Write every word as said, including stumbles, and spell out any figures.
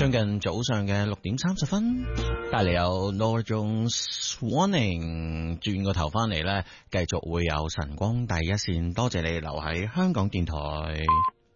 將近早上嘅六點三十分，帶嚟有 Norah Jones Warning， 轉個頭翻嚟呢，繼續會有晨光第一線，多謝你留喺香港電台。